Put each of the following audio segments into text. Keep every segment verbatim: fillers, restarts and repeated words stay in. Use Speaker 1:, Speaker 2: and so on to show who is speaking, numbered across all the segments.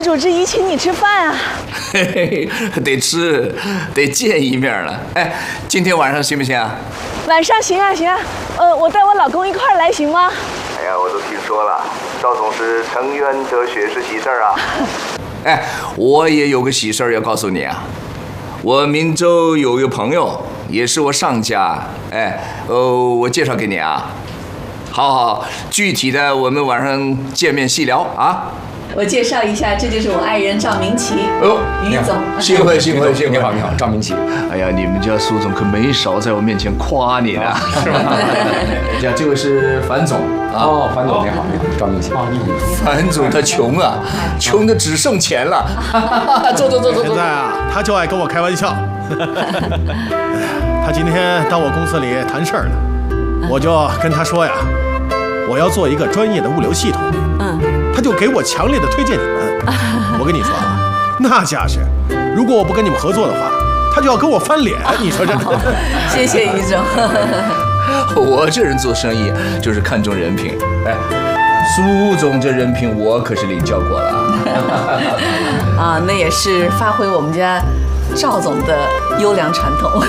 Speaker 1: 主之谊请你吃饭啊。
Speaker 2: 嘿嘿，得吃，得见一面了。哎，今天晚上行不行啊？
Speaker 1: 晚上行啊行啊，呃，我带我老公一块儿来行吗？
Speaker 3: 哎呀，我都听说了，赵总是成渊得雪是喜事儿啊。
Speaker 2: 哎，我也有个喜事儿要告诉你啊。我明州有一个朋友，也是我上家，哎，呃，我介绍给你啊。好好，具体的我们晚上见面细聊啊。
Speaker 4: 我介绍一下，这就是我爱人赵明奇，
Speaker 2: 哦，
Speaker 4: 于总。
Speaker 2: 幸会幸会幸会，
Speaker 5: 你好你好，赵明奇。
Speaker 2: 哎呀，你们家苏总可没少在我面前夸你呢，是吧？呀，这位是樊总啊。
Speaker 5: 哦，樊总你好，你好，赵明奇。哦，你好。
Speaker 2: 樊总他穷啊，穷的只剩钱了。走走走走走。
Speaker 6: 现在啊，他就爱跟我开玩笑。他今天到我公司里谈事儿呢，我就跟他说呀，我要做一个专业的物流系统。嗯。他就给我强烈的推荐你们。我跟你说啊，那架势，如果我不跟你们合作的话，他就要跟我翻脸。你说这个？
Speaker 4: 谢谢于总。
Speaker 2: 我这人做生意就是看重人品。哎，苏总这人品我可是领教过了。
Speaker 4: 啊，那也是发挥我们家赵总的优良传统。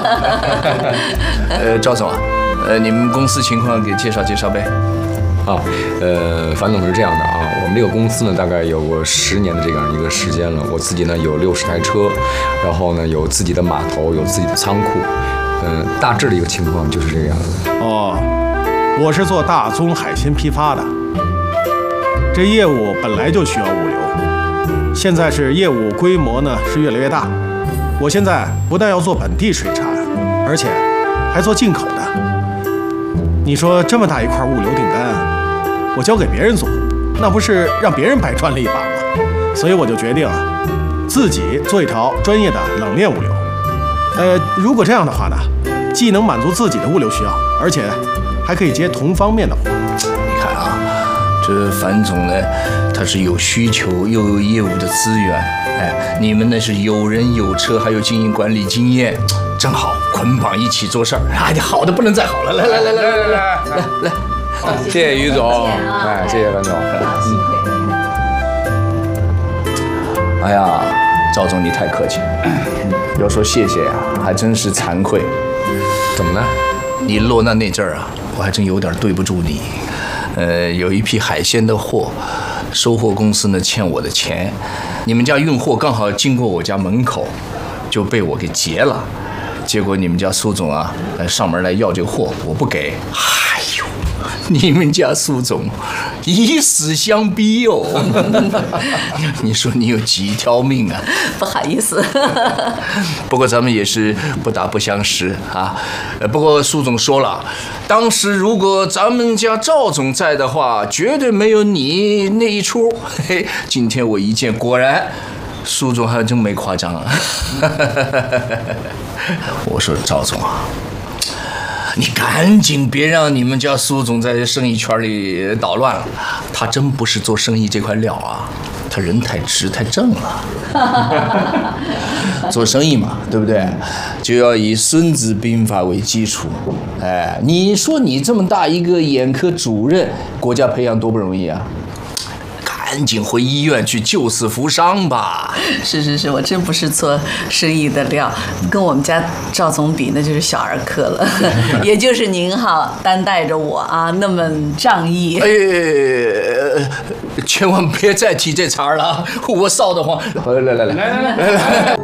Speaker 2: 呃，赵总啊，呃，你们公司情况给介绍介绍呗。
Speaker 5: 啊，呃，樊总是这样的啊，我们这个公司呢，大概有过十年的这样一个时间了。我自己呢有六十台车，然后呢有自己的码头，有自己的仓库，嗯、呃，大致的一个情况就是这个样子。
Speaker 6: 哦，我是做大宗海鲜批发的，这业务本来就需要物流，现在是业务规模呢是越来越大。我现在不但要做本地水产，而且还做进口的。你说这么大一块物流订单，我交给别人做，那不是让别人白赚了一把吗？所以我就决定啊，自己做一条专业的冷链物流。呃，如果这样的话呢，既能满足自己的物流需要，而且还可以接同方面的活。
Speaker 2: 你看啊，这樊总呢，他是有需求又有业务的资源，哎，你们呢是有人有车，还有经营管理经验，正好捆绑一起做事儿。哎呀，好的不能再好了，来来来来来来来来来，
Speaker 5: 谢谢于总，哎，谢谢樊总。
Speaker 2: 哎呀，赵总你太客气了，要说谢谢呀、啊，还真是惭愧。
Speaker 5: 怎么呢？
Speaker 2: 你落难那阵儿啊，我还真有点对不住你。呃，有一批海鲜的货，收货公司呢欠我的钱，你们家运货刚好经过我家门口，就被我给劫了。结果你们家苏总啊，上门来要这个货，我不给。哎呦，你们家苏总以死相逼哦！你说你有几条命啊？
Speaker 4: 不好意思。
Speaker 2: 不过咱们也是不打不相识啊。不过苏总说了，当时如果咱们家赵总在的话，绝对没有你那一出。嘿，今天我一见，果然。苏总还真没夸张啊！我说赵总啊，你赶紧别让你们家苏总在生意圈里捣乱了，他真不是做生意这块料啊，他人太直太正了。做生意嘛，对不对？就要以《孙子兵法》为基础。哎，你说你这么大一个眼科主任，国家培养多不容易啊！赶紧回医院去救死扶伤吧！
Speaker 4: 是是是，我真不是做生意的料，跟我们家赵总比，那就是小儿科了。也就是您哈担待着我啊，那么仗义。
Speaker 2: 哎，千万别再提这茬了，我臊得慌。来来来来来来来来。